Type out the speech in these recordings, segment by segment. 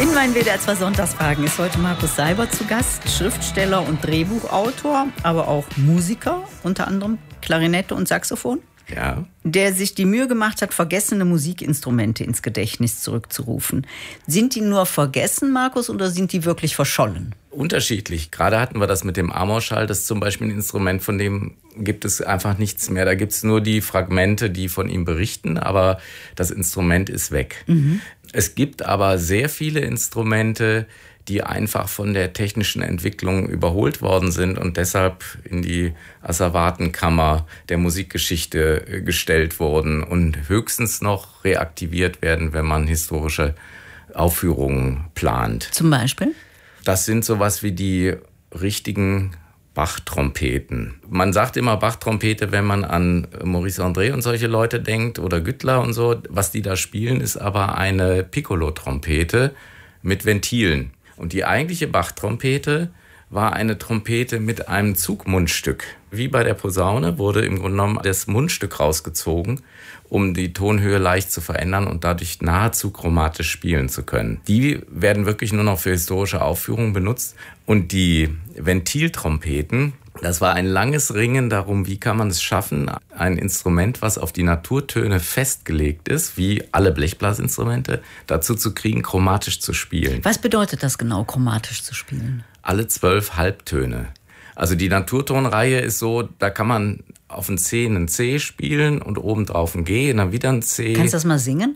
In meinen WDR 2 Sonntagsfragen ist heute Markus Seibert zu Gast, Schriftsteller und Drehbuchautor, aber auch Musiker, unter anderem Klarinette und Saxophon. Ja. Der sich die Mühe gemacht hat, vergessene Musikinstrumente ins Gedächtnis zurückzurufen. Sind die nur vergessen, Markus, oder sind die wirklich verschollen? Unterschiedlich. Gerade hatten wir das mit dem Amorschall. Das ist zum Beispiel ein Instrument, von dem gibt es einfach nichts mehr. Da gibt es nur die Fragmente, die von ihm berichten, aber das Instrument ist weg. Es gibt aber sehr viele Instrumente, die einfach von der technischen Entwicklung überholt worden sind und deshalb in die Asservatenkammer der Musikgeschichte gestellt wurden und höchstens noch reaktiviert werden, wenn man historische Aufführungen plant. Zum Beispiel? Das sind sowas wie die richtigen Bach-Trompeten. Man sagt immer Bach-Trompete, wenn man an Maurice André und solche Leute denkt oder Güttler und so. Was die da spielen, ist aber eine Piccolo-Trompete mit Ventilen. Und die eigentliche Bach-Trompete war eine Trompete mit einem Zugmundstück. Wie bei der Posaune wurde im Grunde genommen das Mundstück rausgezogen, um die Tonhöhe leicht zu verändern und dadurch nahezu chromatisch spielen zu können. Die werden wirklich nur noch für historische Aufführungen benutzt. Und die Ventiltrompeten, das war ein langes Ringen darum, wie kann man es schaffen, ein Instrument, was auf die Naturtöne festgelegt ist, wie alle Blechblasinstrumente, dazu zu kriegen, chromatisch zu spielen. Was bedeutet das genau, chromatisch zu spielen? Alle 12 Halbtöne. Also die Naturtonreihe ist so, da kann man auf ein C einen C spielen und obendrauf ein G und dann wieder ein C. Kannst du das mal singen?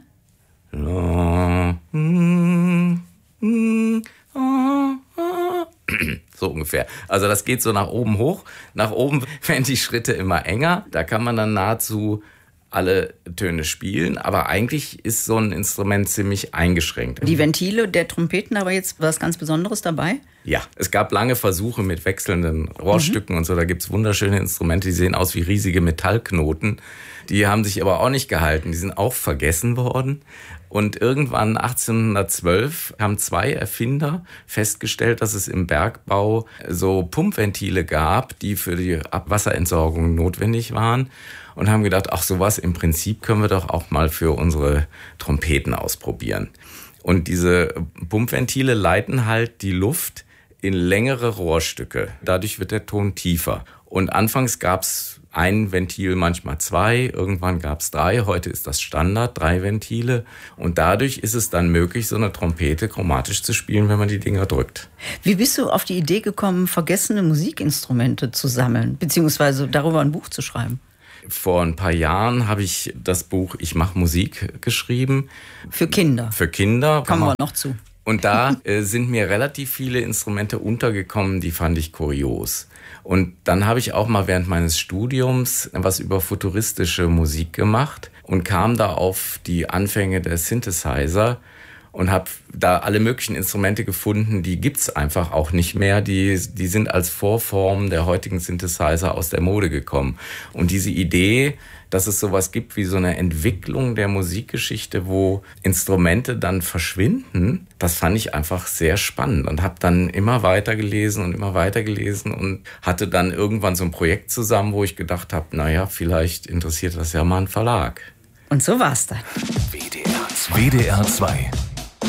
So ungefähr. Also das geht so nach oben hoch. Nach oben werden die Schritte immer enger. Da kann man dann nahezu alle Töne spielen. Aber eigentlich ist so ein Instrument ziemlich eingeschränkt. Die Ventile der Trompeten, aber jetzt was ganz Besonderes dabei? Ja, es gab lange Versuche mit wechselnden Rohrstücken und so. Da gibt's wunderschöne Instrumente, die sehen aus wie riesige Metallknoten. Die haben sich aber auch nicht gehalten. Die sind auch vergessen worden. Und irgendwann 1812 haben 2 Erfinder festgestellt, dass es im Bergbau so Pumpventile gab, die für die Abwasserentsorgung notwendig waren. Und haben gedacht, ach sowas, im Prinzip können wir doch auch mal für unsere Trompeten ausprobieren. Und diese Pumpventile leiten halt die Luft in längere Rohrstücke. Dadurch wird der Ton tiefer. Und anfangs gab's ein Ventil, manchmal 2, irgendwann gab's 3, heute ist das Standard, 3 Ventile. Und dadurch ist es dann möglich, so eine Trompete chromatisch zu spielen, wenn man die Dinger drückt. Wie bist du auf die Idee gekommen, vergessene Musikinstrumente zu sammeln, beziehungsweise darüber ein Buch zu schreiben? Vor ein paar Jahren habe ich das Buch Ich mache Musik geschrieben. Für Kinder? Für Kinder. Kommen wir noch zu. Und da sind mir relativ viele Instrumente untergekommen, die fand ich kurios. Und dann habe ich auch mal während meines Studiums was über futuristische Musik gemacht und kam da auf die Anfänge der Synthesizer und habe da alle möglichen Instrumente gefunden, die gibt's einfach auch nicht mehr. Die sind als Vorform der heutigen Synthesizer aus der Mode gekommen. Und diese Idee, dass es sowas gibt wie so eine Entwicklung der Musikgeschichte, wo Instrumente dann verschwinden, das fand ich einfach sehr spannend und habe dann immer weiter gelesen und hatte dann irgendwann so ein Projekt zusammen, wo ich gedacht habe, naja, vielleicht interessiert das ja mal einen Verlag. Und so war's dann. WDR 2.